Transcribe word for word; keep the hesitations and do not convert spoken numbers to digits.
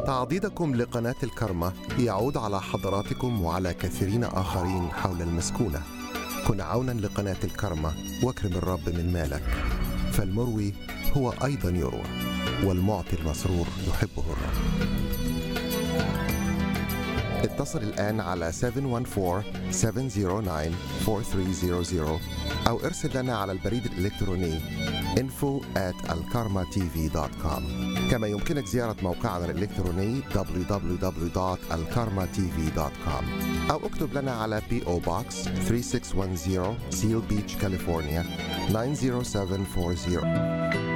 تعضيدكم لقناة الكرمة يعود على حضراتكم وعلى كثيرين آخرين حول المسكونة. كن عونا لقناة الكرمة واكرم الرب من مالك، فالمروي هو أيضا يروى، والمعطي المسرور يحبه الرب. اتصل الآن على سبعة واحد أربعة سبعة صفر تسعة أربعة ثلاثة صفر صفر أو ارسل لنا على البريد الإلكتروني info at alkarma t v dot com. كما يمكنك زيارة موقعنا الإلكتروني دبليو دبليو دبليو دوت alkarma t v dot com أو اكتب لنا على بي أو Box ثلاثة ستة واحد صفر Seal Beach, كاليفورنيا تسعة صفر سبعة أربعة صفر.